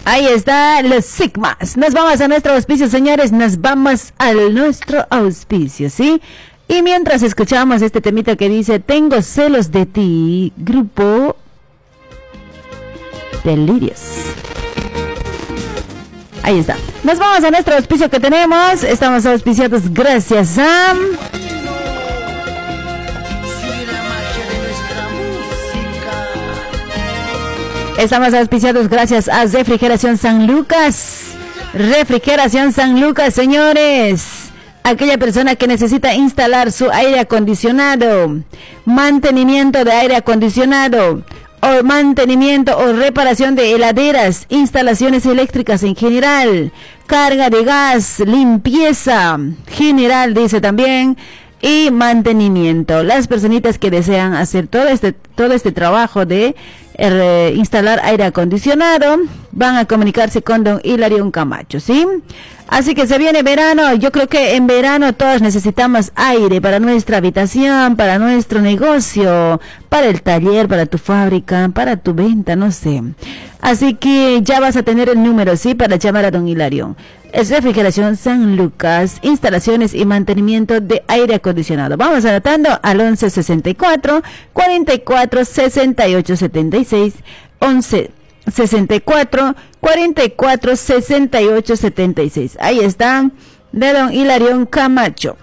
Ahí está los Sigmas. Nos vamos a nuestro auspicio, señores. Nos vamos a nuestro auspicio, ¿sí? Y mientras escuchamos este temita que dice Tengo celos de ti, grupo Delirios. Ahí está. Nos vamos a nuestro auspicio que tenemos. Estamos auspiciados gracias a... Estamos auspiciados gracias a Refrigeración San Lucas. Refrigeración San Lucas, señores. Aquella persona que necesita instalar su aire acondicionado, mantenimiento de aire acondicionado, o mantenimiento o reparación de heladeras, instalaciones eléctricas en general, carga de gas, limpieza general, dice también, y mantenimiento. Las personitas que desean hacer todo este trabajo de instalar aire acondicionado van a comunicarse con don Hilarión Camacho, ¿sí? Así que se viene verano. Yo creo que en verano todos necesitamos aire para nuestra habitación, para nuestro negocio, para el taller, para tu fábrica, para tu venta, no sé. Así que ya vas a tener el número, ¿sí? Para llamar a don Hilarión. Es Refrigeración San Lucas, instalaciones y mantenimiento de aire acondicionado. Vamos anotando al 1164 44 68 76, 1164 44 68 76. Ahí está, de don Hilarión Camacho.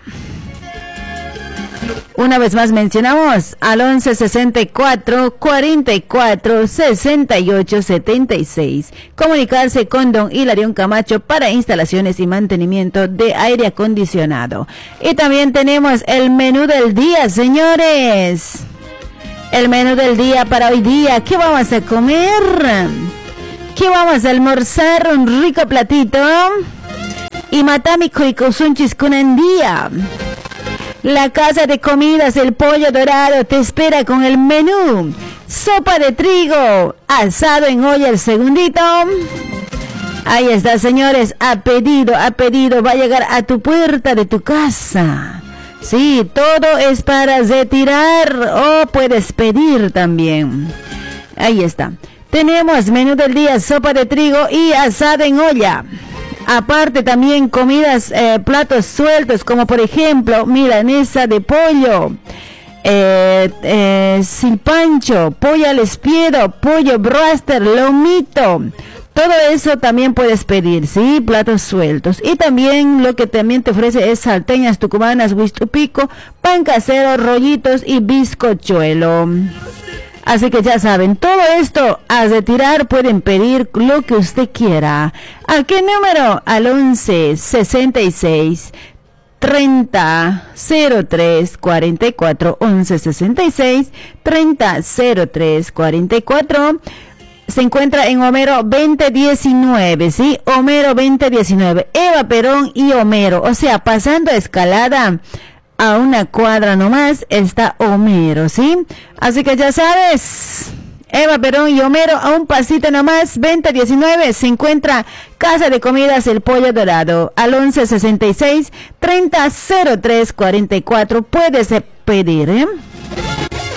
Una vez más mencionamos al 1164 44 68 76. Comunicarse con don Hilarión Camacho para instalaciones y mantenimiento de aire acondicionado. Y también tenemos el menú del día, señores. El menú del día para hoy día. ¿Qué vamos a comer? ¿Qué vamos a almorzar? Un rico platito. Y matami koikosunchis con andía. La casa de comidas El Pollo Dorado te espera con el menú. Sopa de trigo, asado en olla el segundito. Ahí está, señores, a pedido, va a llegar a tu puerta de tu casa. Sí, todo es para retirar o puedes pedir también. Ahí está. Tenemos menú del día, sopa de trigo y asado en olla. Aparte también comidas, platos sueltos, como por ejemplo, milanesa de pollo, silpancho, pollo al espiedo, pollo broster, lomito. Todo eso también puedes pedir, ¿sí? Platos sueltos. Y también lo que también te ofrece es salteñas tucumanas, huistupico, pan casero, rollitos y bizcochuelo. Así que ya saben, todo esto a retirar pueden pedir lo que usted quiera. ¿A qué número? Al 1166 3003 44, 1166 3003 44. Se encuentra en Homero 2019, ¿sí? Homero 2019, Eva Perón y Homero, o sea, pasando a Escalada, a una cuadra nomás está Homero, ¿sí? Así que ya sabes, Eva Perón y Homero, a un pasito nomás, 2019, se encuentra Casa de Comidas El Pollo Dorado, al 1166 3003 44, puedes pedir, ¿eh?